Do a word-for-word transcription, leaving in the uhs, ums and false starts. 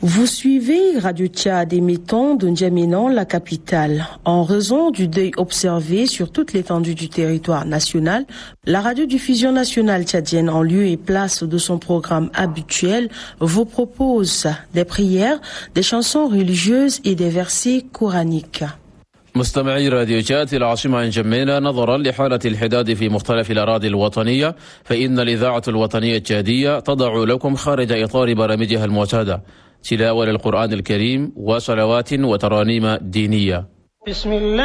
Vous suivez Radio Tchad émettant de N'Djamena, la capitale. En raison du deuil observé sur toute l'étendue du territoire national, la radiodiffusion nationale tchadienne, en lieu et place de son programme habituel, vous propose des prières, des chansons religieuses et des versets coraniques. مستمعي راديو تشاد في العاصمة نجمينا، نظرا لحالة الحداد في مختلف الأراضي الوطنية، فإن الإذاعة الوطنية التشادية تضع لكم خارج إطار برامجها المعتادة تلاوة للقرآن الكريم وصلوات وترانيم دينية. بسم الله